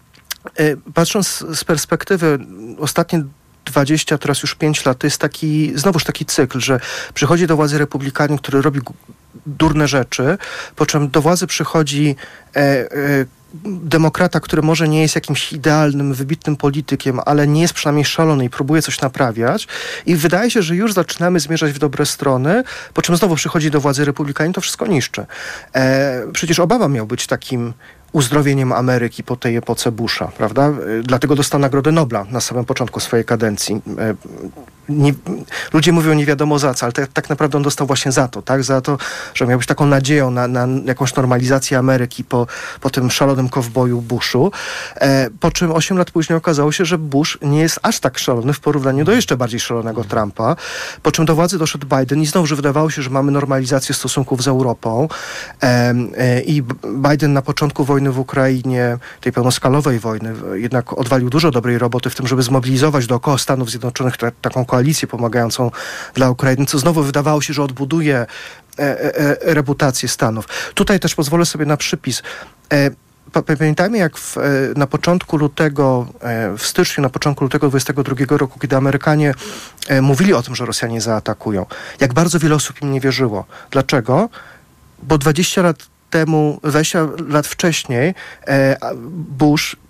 patrząc z perspektywy ostatnie dwadzieścia, teraz już pięć lat, to jest taki, znowuż taki cykl, że przychodzi do władzy republikanin, który robi durne rzeczy, po czym do władzy przychodzi e, e, demokrata, który może nie jest jakimś idealnym, wybitnym politykiem, ale nie jest przynajmniej szalony i próbuje coś naprawiać i wydaje się, że już zaczynamy zmierzać w dobre strony, po czym znowu przychodzi do władzy republikanin, to wszystko niszczy. E, przecież Obama miał być takim uzdrowieniem Ameryki po tej epoce Busha, prawda? Dlatego dostał Nagrodę Nobla na samym początku swojej kadencji. Nie, ludzie mówią nie wiadomo za co, ale tak, tak naprawdę on dostał właśnie za to, tak? Za to, że miał być taką nadzieją na, na jakąś normalizację Ameryki po, po tym szalonym kowboju Bushu. E, po czym osiem lat później okazało się, że Bush nie jest aż tak szalony w porównaniu do jeszcze bardziej szalonego Trumpa. Po czym do władzy doszedł Biden i znowu wydawało się, że mamy normalizację stosunków z Europą. E, e, I Biden na początku wojny w Ukrainie, tej pełnoskalowej wojny, jednak odwalił dużo dobrej roboty w tym, żeby zmobilizować dookoła Stanów Zjednoczonych ta, taką koalicję pomagającą dla Ukrainy, co znowu wydawało się, że odbuduje e, e, reputację Stanów. Tutaj też pozwolę sobie na przypis. E, Pamiętajmy, jak w, na początku lutego, w styczniu, na początku lutego dwudziestego drugiego roku, kiedy Amerykanie mówili o tym, że Rosjanie zaatakują, jak bardzo wiele osób im nie wierzyło. Dlaczego? Bo dwadzieścia lat temu, dwadzieścia lat wcześniej Bush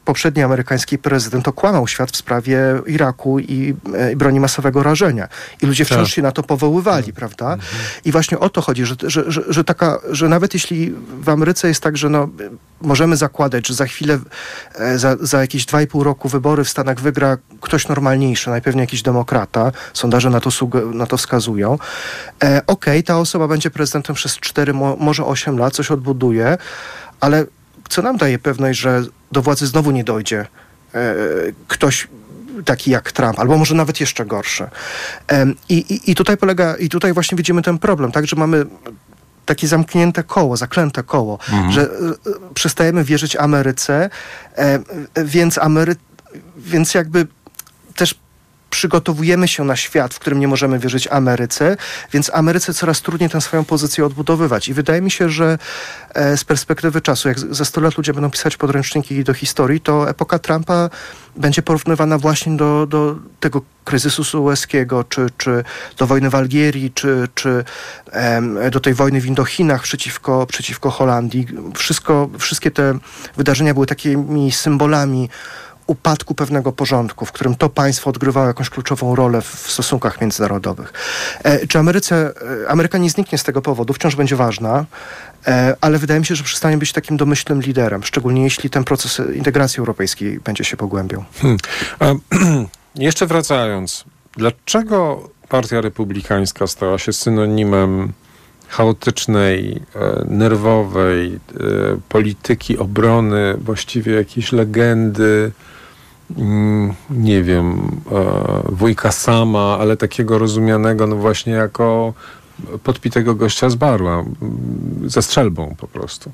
poprzedni amerykański prezydent okłamał świat w sprawie Iraku i, i broni masowego rażenia. I ludzie wciąż tak. się na to powoływali, tak. prawda? Mhm. I właśnie o to chodzi, że, że, że, że, taka, że nawet jeśli w Ameryce jest tak, że no, możemy zakładać, że za chwilę, za, za jakieś dwa i pół roku wybory w Stanach wygra ktoś normalniejszy, najpewniej jakiś demokrata, sondaże na to, na to wskazują. E, Okej, okay, ta osoba będzie prezydentem przez cztery, mo, może osiem lat, coś odbuduje, ale co nam daje pewność, że do władzy znowu nie dojdzie e, ktoś taki jak Trump, albo może nawet jeszcze gorszy. E, i, i tutaj polega, i tutaj właśnie widzimy ten problem, tak, że mamy takie zamknięte koło, zaklęte koło, mhm. że e, przestajemy wierzyć Ameryce, e, więc Amery, więc jakby też przygotowujemy się na świat, w którym nie możemy wierzyć Ameryce, więc Ameryce coraz trudniej tę swoją pozycję odbudowywać. I wydaje mi się, że e, z perspektywy czasu, jak za sto lat ludzie będą pisać podręczniki do historii, to epoka Trumpa będzie porównywana właśnie do, do tego kryzysu sueskiego, czy, czy do wojny w Algierii, czy, czy em, do tej wojny w Indochinach przeciwko, przeciwko Holandii. Wszystko, wszystkie te wydarzenia były takimi symbolami upadku pewnego porządku, w którym to państwo odgrywało jakąś kluczową rolę w stosunkach międzynarodowych. E, czy Ameryce, e, Ameryka nie zniknie z tego powodu, wciąż będzie ważna, e, ale wydaje mi się, że przestanie być takim domyślnym liderem, szczególnie jeśli ten proces integracji europejskiej będzie się pogłębiał. Hmm. A, jeszcze wracając, dlaczego Partia Republikańska stała się synonimem chaotycznej, e, nerwowej e, polityki obrony, właściwie jakiejś legendy, mm, nie wiem, e, wujka Sama, ale takiego rozumianego no właśnie jako podpitego gościa z baru, a, ze strzelbą po prostu?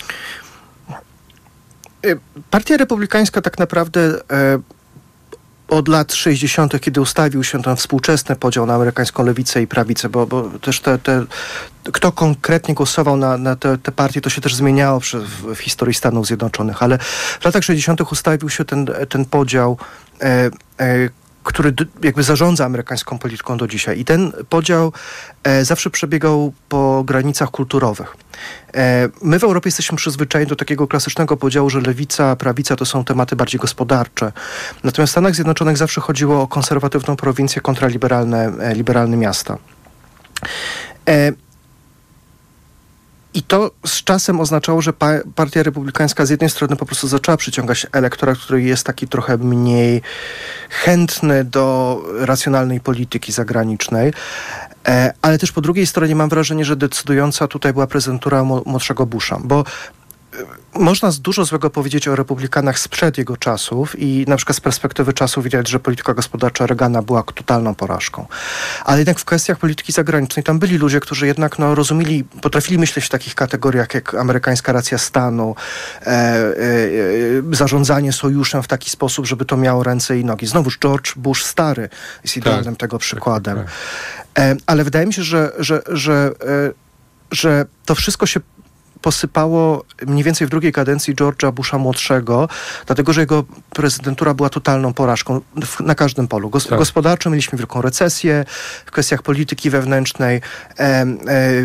Partia Republikańska tak naprawdę e, od lat sześćdziesiątych, kiedy ustawił się ten współczesny podział na amerykańską lewicę i prawicę, bo, bo też te, te, kto konkretnie głosował na, na te, te partie, to się też zmieniało przy, w, w historii Stanów Zjednoczonych, ale w latach sześćdziesiątych ustawił się ten, ten podział, e, e, który d- jakby zarządza amerykańską polityką do dzisiaj. I ten podział e, zawsze przebiegał po granicach kulturowych. E, my w Europie jesteśmy przyzwyczajeni do takiego klasycznego podziału, że lewica, prawica to są tematy bardziej gospodarcze. Natomiast w Stanach Zjednoczonych zawsze chodziło o konserwatywną prowincję kontra liberalne, e, liberalne miasta. E, I to z czasem oznaczało, że pa- Partia Republikańska z jednej strony po prostu zaczęła przyciągać elektorat, który jest taki trochę mniej chętny do racjonalnej polityki zagranicznej, e, ale też po drugiej stronie mam wrażenie, że decydująca tutaj była prezydentura m- młodszego Busha, bo można dużo złego powiedzieć o republikanach sprzed jego czasów i na przykład z perspektywy czasu widać, że polityka gospodarcza Reagana była totalną porażką. Ale jednak w kwestiach polityki zagranicznej tam byli ludzie, którzy jednak no, rozumieli, potrafili myśleć w takich kategoriach jak amerykańska racja stanu, e, e, zarządzanie sojuszem w taki sposób, żeby to miało ręce i nogi. Znowuż George Bush stary jest idealnym tak, tego przykładem. Tak, tak. E, ale wydaje mi się, że, że, że, e, że to wszystko się posypało mniej więcej w drugiej kadencji George'a Busha młodszego, dlatego, że jego prezydentura była totalną porażką w, na każdym polu. Gos- tak. Gospodarczo mieliśmy wielką recesję, w kwestiach polityki wewnętrznej e, e, e,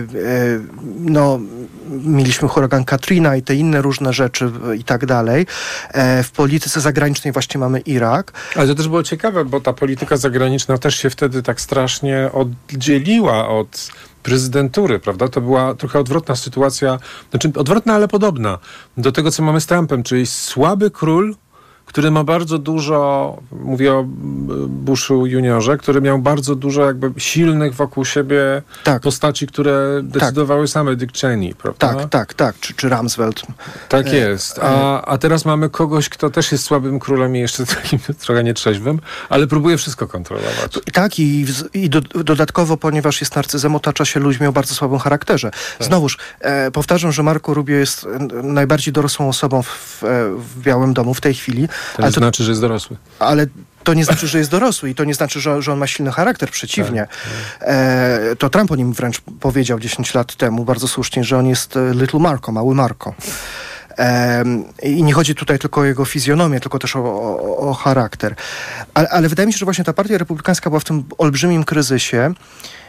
no, mieliśmy huragan Katrina i te inne różne rzeczy i tak dalej. E, w polityce zagranicznej właśnie mamy Irak. Ale to też było ciekawe, bo ta polityka zagraniczna też się wtedy tak strasznie oddzieliła od prezydentury, prawda? To była trochę odwrotna sytuacja, znaczy odwrotna, ale podobna do tego, co mamy z Trumpem, czyli słaby król, który ma bardzo dużo, mówię o Bushu juniorze, który miał bardzo dużo jakby silnych wokół siebie tak. postaci, które decydowały tak. same, Dick Cheney, prawda? Tak, tak, tak, czy, czy Rumsfeld. Tak e, jest. A, a teraz mamy kogoś, kto też jest słabym królem i jeszcze takim trochę nietrzeźwym, ale próbuje wszystko kontrolować. Tak i, i do, dodatkowo, ponieważ jest narcyzem, otacza się ludźmi o bardzo słabym charakterze. Tak. Znowuż, e, powtarzam, że Marco Rubio jest najbardziej dorosłą osobą w, w Białym Domu w tej chwili. To nie to, znaczy, że jest dorosły. Ale to nie znaczy, że jest dorosły i to nie znaczy, że, że on ma silny charakter. Przeciwnie. Tak. E, to Trump o nim wręcz powiedział dziesięć lat temu, bardzo słusznie, że on jest Little Marco, mały Marco. E, I nie chodzi tutaj tylko o jego fizjonomię, tylko też o, o, o charakter. Ale, ale wydaje mi się, że właśnie ta partia republikańska była w tym olbrzymim kryzysie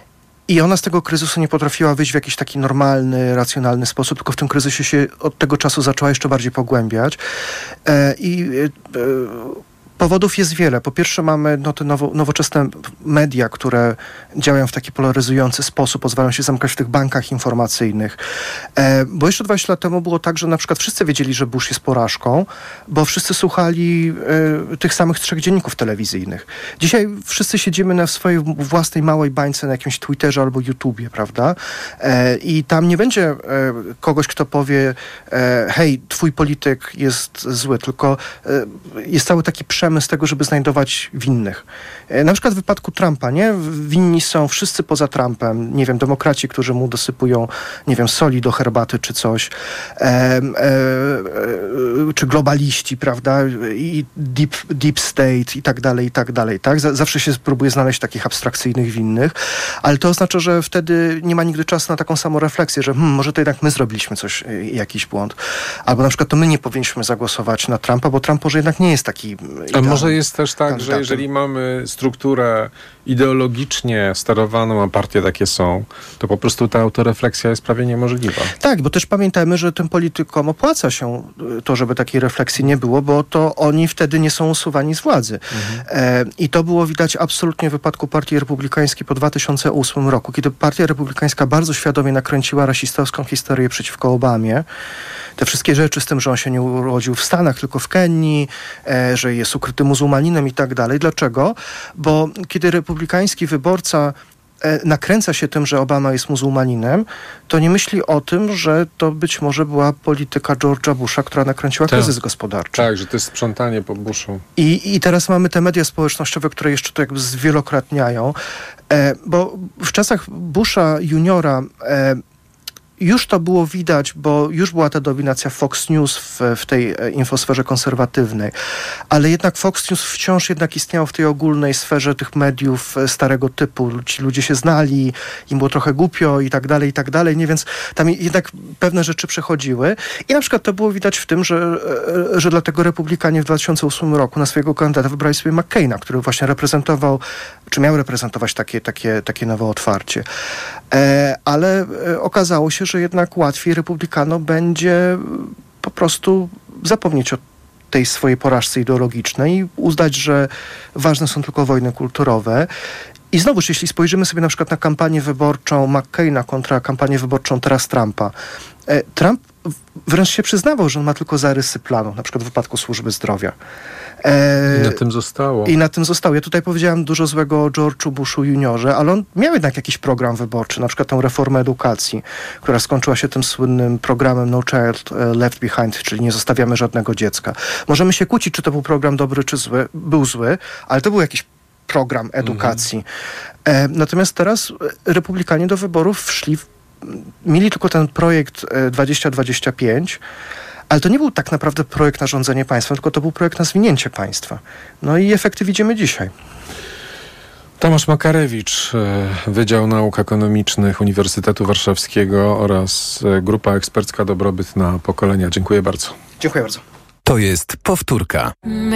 I ona z tego kryzysu nie potrafiła wyjść w jakiś taki normalny, racjonalny sposób, tylko w tym kryzysie się od tego czasu zaczęła jeszcze bardziej pogłębiać. E, I e, powodów jest wiele. Po pierwsze mamy no, te nowo, nowoczesne media, które działają w taki polaryzujący sposób, pozwalają się zamykać w tych bankach informacyjnych. E, bo jeszcze dwadzieścia lat temu było tak, że na przykład wszyscy wiedzieli, że Bush jest porażką, bo wszyscy słuchali e, tych samych trzech dzienników telewizyjnych. Dzisiaj wszyscy siedzimy na swojej własnej małej bańce na jakimś Twitterze albo YouTubie, prawda? E, I tam nie będzie e, kogoś, kto powie e, hej, twój polityk jest zły, tylko e, jest cały taki przemysł z tego, żeby znajdować winnych. Na przykład w wypadku Trumpa, nie? Winni są wszyscy poza Trumpem. Nie wiem, demokraci, którzy mu dosypują, nie wiem, soli do herbaty czy coś. E, e, e, czy globaliści, prawda? I deep, deep state i tak dalej, i tak dalej, tak? Zawsze się próbuje znaleźć takich abstrakcyjnych winnych, ale to oznacza, że wtedy nie ma nigdy czasu na taką samorefleksję, że hmm, może to jednak my zrobiliśmy coś, jakiś błąd. Albo na przykład to my nie powinniśmy zagłosować na Trumpa, bo Trump może jednak nie jest taki... A może jest też tak, że jeżeli mamy strukturę ideologicznie sterowaną, a partie takie są, to po prostu ta autorefleksja jest prawie niemożliwa. Tak, bo też pamiętajmy, że tym politykom opłaca się to, żeby takiej refleksji nie było, bo to oni wtedy nie są usuwani z władzy. Mhm. E, I to było widać absolutnie w wypadku Partii Republikańskiej po dwa tysiące ósmym roku, kiedy Partia Republikańska bardzo świadomie nakręciła rasistowską histerię przeciwko Obamie. Te wszystkie rzeczy z tym, że on się nie urodził w Stanach, tylko w Kenii, e, że jest ukryty muzułmaninem i tak dalej. Dlaczego? Bo kiedy republikański wyborca e, nakręca się tym, że Obama jest muzułmaninem, to nie myśli o tym, że to być może była polityka George'a Busha, która nakręciła tak. kryzys gospodarczy. Tak, że to jest sprzątanie po Bushu. I, I teraz mamy te media społecznościowe, które jeszcze to jakby zwielokrotniają, e, bo w czasach Busha juniora e, już to było widać, bo już była ta dominacja Fox News w, w tej infosferze konserwatywnej, ale jednak Fox News wciąż jednak istniał w tej ogólnej sferze tych mediów starego typu. Ci ludzie się znali, im było trochę głupio i tak dalej, i tak dalej, nie? Więc tam jednak pewne rzeczy przechodziły. I na przykład to było widać w tym, że, że dlatego republikanie w dwa tysiące ósmym roku na swojego kandydata wybrali sobie McCaina, który właśnie reprezentował, czy miał reprezentować takie, takie, takie nowe otwarcie. E, ale okazało się, że jednak łatwiej republikanom będzie po prostu zapomnieć o tej swojej porażce ideologicznej i uznać, że ważne są tylko wojny kulturowe. I znowuż, jeśli spojrzymy sobie na przykład na kampanię wyborczą McCaina kontra kampanię wyborczą teraz Trumpa, Trump wręcz się przyznawał, że on ma tylko zarysy planu, na przykład w wypadku służby zdrowia. E, I na tym zostało. I na tym zostało. Ja tutaj powiedziałem dużo złego o George'u Bushu juniorze, ale on miał jednak jakiś program wyborczy, na przykład tę reformę edukacji, która skończyła się tym słynnym programem No Child Left Behind, czyli nie zostawiamy żadnego dziecka. Możemy się kłócić, czy to był program dobry, czy zły. Był zły, ale to był jakiś program edukacji. Mhm. E, natomiast teraz republikanie do wyborów wszli, w, mieli tylko ten projekt dwadzieścia dwadzieścia pięć, ale to nie był tak naprawdę projekt na rządzenie państwem, tylko to był projekt na zwinięcie państwa. No i efekty widzimy dzisiaj. Tomasz Makarewicz, Wydział Nauk Ekonomicznych Uniwersytetu Warszawskiego oraz Grupa Ekspercka Dobrobyt na Pokolenia. Dziękuję bardzo. Dziękuję bardzo. To jest powtórka.